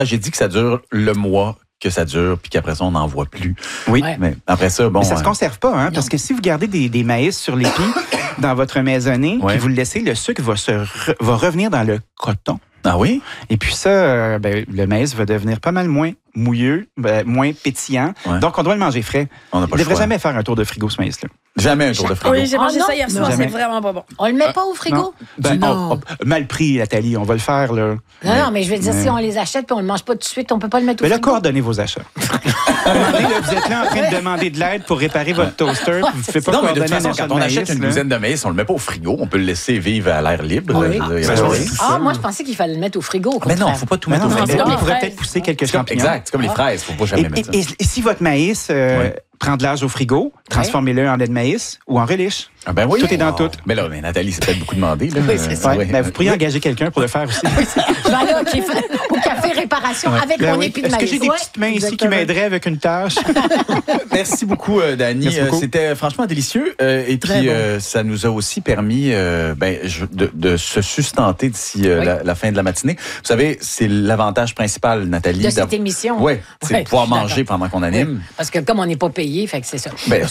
J'ai dit que ça dure le mois que ça dure, puis qu'après ça, on n'en voit plus. Oui. Mais après ça, bon... Mais ça se conserve pas, hein, parce que si vous gardez des maïs sur l'épi dans votre maisonnée, puis vous le laissez, le sucre va revenir dans le coton. Ah oui? Et puis ça, le maïs va devenir pas mal moins mouilleux, moins pétillant. Ouais. Donc, on doit le manger frais. On ne devrait jamais faire un tour de frigo, ce maïs-là. Jamais un tour de frigo. Oui, j'ai mangé ça hier soir, c'est vraiment pas bon. On le met pas au frigo? Non. Mal pris, Nathalie, on va le faire, là. Non, mais je veux dire, si on les achète et on ne le mange pas tout de suite, on peut pas le mettre au frigo. Mais là, coordonnez vos achats. Vous êtes là en train de demander de l'aide pour réparer votre toaster. Vous ne faites pas non, mais de toute façon, quand on achète une douzaine de maïs, on le met pas au frigo, on peut le laisser vivre à l'air libre. Oui. Moi, je pensais qu'il fallait le mettre au frigo. Mais non, il ne faut pas tout mettre au frigo. Il pourrait peut-être pousser quelques champignons. Exact, c'est comme les fraises, il ne faut pas jamais mettre ça. Et si votre maïs prend de l'âge au frigo, transformez-le en lait de maïs ou en relish. Ah ben oui. Tout est dans tout. Mais là, Nathalie, c'est peut-être beaucoup demandé. Là. Oui, c'est ça. Vous pourriez engager quelqu'un pour le faire aussi. Je vais aller au café réparation avec mon épi de maïs. Est-ce que j'ai des petites mains ici qui m'aideraient avec une tâche? Merci beaucoup, Dani. C'était franchement délicieux. Et puis, ça nous a aussi permis de se sustenter d'ici la fin de la matinée. Vous savez, c'est l'avantage principal, Nathalie. De cette émission. Oui, c'est de pouvoir manger pendant qu'on anime. Oui, parce que comme on n'est pas payé, fait que c'est ça.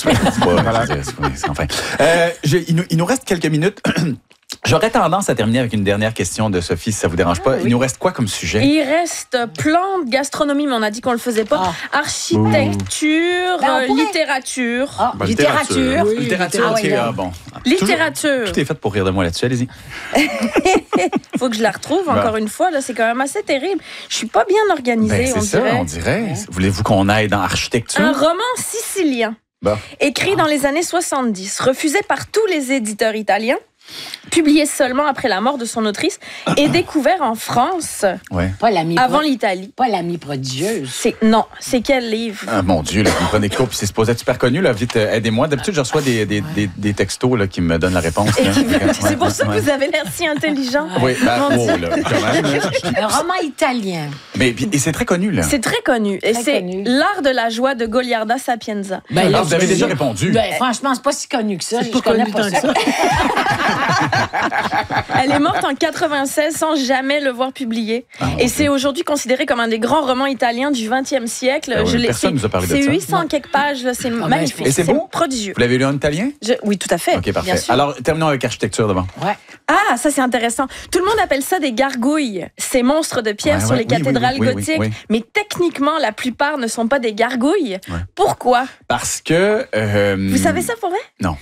Enfin. Il nous reste quelques minutes. J'aurais tendance à terminer avec une dernière question de Sophie, si ça vous dérange pas. Il nous reste quoi comme sujet? Il reste plantes, gastronomie, mais on a dit qu'on le faisait pas. Architecture, littérature. Littérature. Oui, littérature, bon. Littérature. Tout est fait pour rire de moi là-dessus, allez-y. Faut que je la retrouve encore une fois. Là, c'est quand même assez terrible. Je suis pas bien organisée, on dirait. Ouais. Voulez-vous qu'on aille dans architecture? Un roman sicilien. Écrit dans les années 70, refusé par tous les éditeurs italiens, publié seulement après la mort de son autrice et découvert en France avant l'Italie. Pas l'amie prodigieuse. C'est quel livre? Ah, mon Dieu, là, vous me prenez de court, puis c'est supposé être super connu. Là, vite, aidez-moi. D'habitude, je reçois des textos là, qui me donnent la réponse. C'est pour ça que vous avez l'air si intelligent. Oui, là, quand même. Un roman italien. Et c'est très connu, là. C'est très connu. Et c'est L'art de la joie de Goliarda Sapienza. Alors, vous avez déjà répondu. Franchement, c'est pas si connu que ça. Je connais pas ça. Elle est morte en 96 sans jamais le voir publié. Et c'est aujourd'hui considéré comme un des grands romans italiens du 20e siècle. Personne nous a parlé de ça. C'est 800 quelques pages. Là, c'est magnifique. Et c'est beau? Prodigieux. Vous l'avez lu en italien? Oui, tout à fait. OK, parfait. Alors, terminons avec architecture d'abord. Ah, ça c'est intéressant. Tout le monde appelle ça des gargouilles. Ces monstres de pierre sur les cathédrales gothiques. Mais techniquement, la plupart ne sont pas des gargouilles. Pourquoi? Parce que... Vous savez ça pour vrai? Non.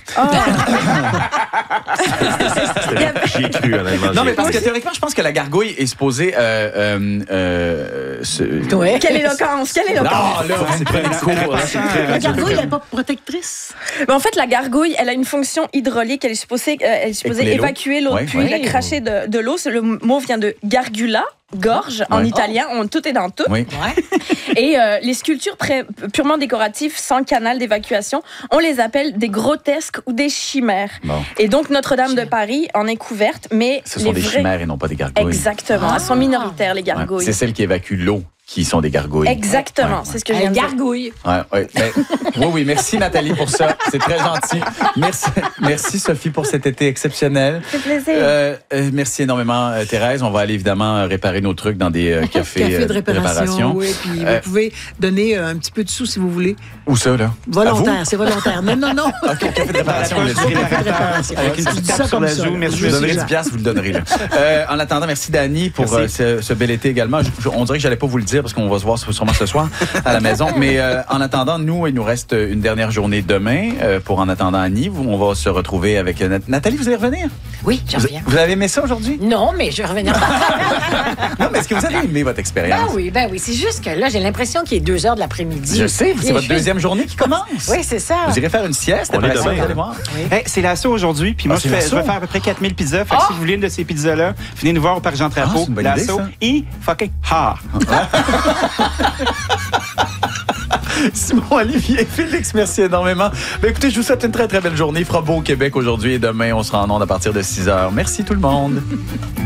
J'y ai cru, honnêtement. Non, mais parce que théoriquement, je pense que la gargouille est supposée... Quelle éloquence! Non, là, c'est très court. La gargouille, elle n'est pas protectrice? En fait, la gargouille, elle a une fonction hydraulique. Elle est supposée évacuer l'eau depuis la crachée de l'eau. Le mot vient de gargula, gorge, en italien. Tout est dans tout. Et les sculptures purement décoratives, sans canal d'évacuation, on les appelle des grotesques ou des chimères. Et donc, Notre-Dame de Paris en est couverte, mais ce sont des chimères et non pas des gargouilles. Exactement. Elles sont minoritaires, les gargouilles. C'est celles qui évacuent l'eau qui sont des gargouilles. Exactement, c'est ce que je viens de dire. Gargouille. Oui, merci Nathalie pour ça. C'est très gentil. Merci Sophie pour cet été exceptionnel. C'est plaisir. Merci énormément Thérèse. On va aller évidemment réparer nos trucs dans des cafés de réparation. Oui, puis vous pouvez donner un petit peu de sous si vous voulez. Où ça, là? Volontaire, c'est volontaire. Non. OK, café de réparation. Avec une petite tape sur la joue. Merci. Je vous donnerai 10 $, vous le donnerez. Là. En attendant, merci Dani pour ce bel été également. On dirait que j'allais pas vous le dire parce qu'on va se voir sûrement ce soir à la maison. Mais en attendant, nous, il nous reste une dernière journée demain pour En attendant Annie. On va se retrouver avec Nathalie. Vous allez revenir? Oui, je reviens. Vous avez aimé ça aujourd'hui? Non, mais je vais revenir. Non, mais est-ce que vous avez aimé votre expérience? Ben oui. C'est juste que là, j'ai l'impression qu'il est 2h de l'après-midi. Je sais, c'est votre deuxième journée qui commence. Oui, c'est ça. Vous irez faire une sieste. On est demain, vous allez voir. C'est l'assaut aujourd'hui. Puis moi, je vais faire à peu près 4000 pizzas. Fait que si vous voulez une de ces pizzas-là, venez nous voir au Parc Jean-Trapeau. L'assaut. Et fucking ha! Simon, Olivier, Félix, merci énormément. Écoutez, je vous souhaite une très, très belle journée. Il fera beau au Québec aujourd'hui et demain, on sera en ondes à partir de 6h. Merci tout le monde.